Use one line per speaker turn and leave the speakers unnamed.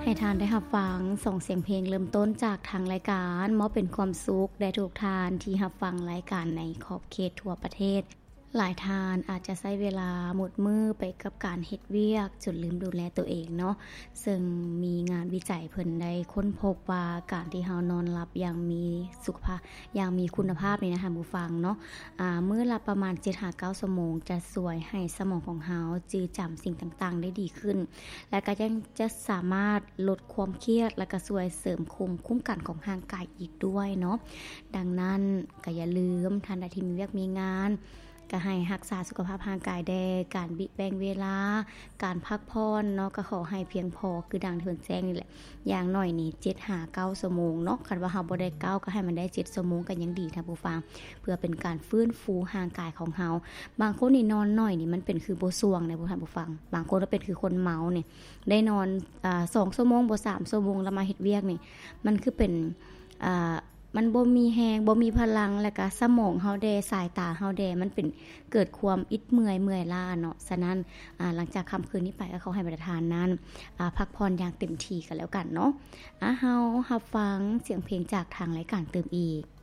ให้ทานได้รับฟังส่งเสียงเพลงเริ่มต้นจากทางรายการมอบเป็นความสุขแด่ทุกทานที่รับฟังรายการในขอบเขตทั่วประเทศหลายทานอาจจะใช้เวลาหมดมือไปกับการเฮ็ดเวียกจนลืมดูแลตัวเองเนาะซึ่งมีงานวิจัยเพิ่นได้ค้นพบว่าการที่เฮานอนหลับอย่างมีสุขภาพอย่างมีคุณภาพนี่นะคะผู้ฟังเนาะมื้อละประมาณ 7-9 ชั่วโมงจะช่วยให้สมองของเฮาจื้อจำสิ่งต่างๆได้ดีขึ้นและก็ยังจะสามารถลดความเครียดและก็ช่วยเสริมภูมิคุ้มกันของร่างกายอีกด้วยเนาะดังนั้นก็อย่าลืมท่านใดที่มีเวียกมีงานก็ให้รักษาสุขภาพร่างกายแด่การบิแบ่งเวลาการพักผ่อนเนาะก็ขอให้เพียงพอคือดังที่เพิ่นแจ้งนี่แหละอย่างน้อยนี่7-9 ชั่วโมงเนาะคันว่าเฮาบ่ได้9ก็ให้มันได้7ชั่วโมงก็ยังดีท่านผู้ฟังเพื่อเป็นการฟื้นฟูร่างกายของเฮาบางคนนี่นอนน้อยนี่มันเป็นคือบ่ส่วงนะท่านผู้ฟังบางคนก็เป็นคือคนเมานี่ได้นอน2ชั่วโมงบ่3ชั่วโมงแล้วมาเฮ็ดเวียกนี่มันคือเป็นมันบ่มีแรงบ่มีพลังแล้วก็สมองเฮาแดสายตาเฮาแดมันเป็นเกิดความอิดเมื่อยล้าเนาะฉะนั้นหลังจากค่ำคืนนี้ไปก็เขาให้ประทานนั้นพักผ่อนอย่างเต็มที่กันแล้วกันเนาะเฮารับฟังเสียงเพลงจากทางรายการเติมอีก